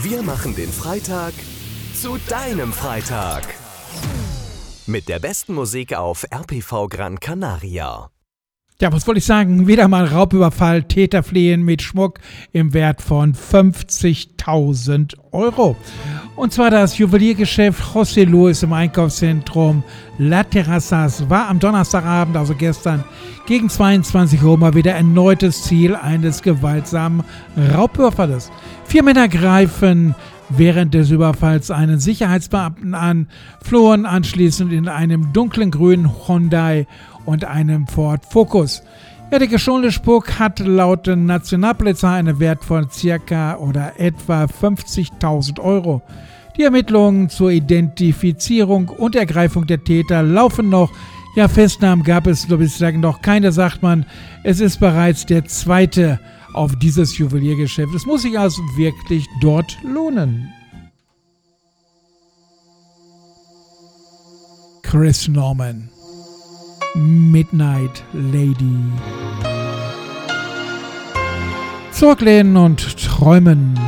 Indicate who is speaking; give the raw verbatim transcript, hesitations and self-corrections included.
Speaker 1: Wir machen den Freitag zu deinem Freitag. Mit der besten Musik auf R P V Gran Canaria.
Speaker 2: Ja, was wollte ich sagen? Wieder mal Raubüberfall, Täter fliehen mit Schmuck im Wert von fünfzigtausend Euro. Und zwar das Juweliergeschäft José Luis im Einkaufszentrum La Terrazas war am Donnerstagabend, also gestern, gegen zweiundzwanzig Uhr mal wieder erneutes Ziel eines gewaltsamen Raubüberfalles. Vier Männer greifen während des Überfalls einen Sicherheitsbeamten an, flohen anschließend in einem dunklen grünen Hyundai und einem Ford Focus. Ja, der gestohlene Spuk hat laut der Nationalpolizei einen Wert von circa oder etwa fünfzigtausend Euro. Die Ermittlungen zur Identifizierung und Ergreifung der Täter laufen noch. Ja, Festnahmen gab es bislang noch keine, sagt man. Es ist bereits der zweite auf dieses Juweliergeschäft. Es muss sich also wirklich dort lohnen. Chris Norman, Midnight Lady. Zurücklehnen und träumen.